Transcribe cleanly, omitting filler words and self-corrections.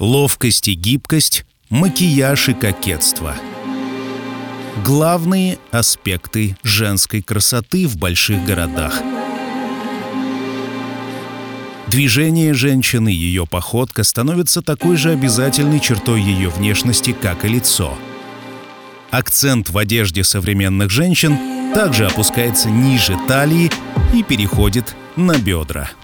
Ловкость и гибкость, макияж и кокетство. Главные аспекты женской красоты в больших городах. Движение женщины, ее походка становятся такой же обязательной чертой ее внешности, как и лицо. Акцент в одежде современных женщин также опускается ниже талии и переходит на бедра.